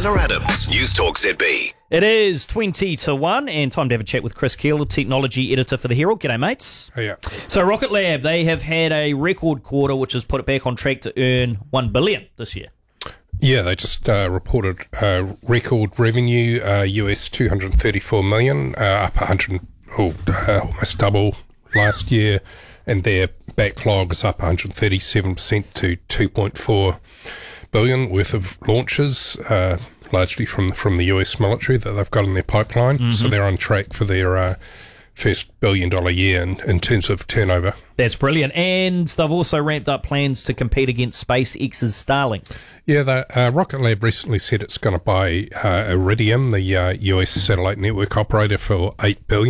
Tyler Adams, News Talk ZB. It is 20 to 1 and time to have a chat with Chris Keel, technology editor for The Herald. G'day, mates. Oh, yeah. So Rocket Lab, they have had a record quarter which has put it back on track to earn $1 billion this year. Yeah, they just reported record revenue, US $234 million, up almost double last year, and their backlog is up 137% to $2.4 billion worth of launches, largely from the US military that they've got in their pipeline. Mm-hmm. So they're on track for their first $1 billion year in terms of turnover. That's brilliant. And they've also ramped up plans to compete against SpaceX's Starlink. Yeah, Rocket Lab recently said it's going to buy Iridium, the US satellite network operator, for $8 billion.